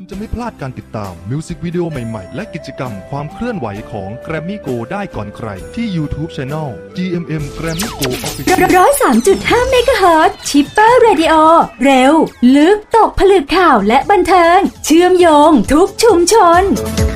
คุณจะไม่พลาดการติดตามมิวสิกวิดีโอใหม่ๆและกิจกรรมความเคลื่อนไหวของ Grammy Go ได้ก่อนใครที่ YouTube Channel GMM Grammy Go Official 103.5 เมกะเฮิรตซ์ชิปเปอร์เรดิโอเร็วลึกตกผลึกข่าวและบันเทิงเชื่อมโยงทุกชุมชน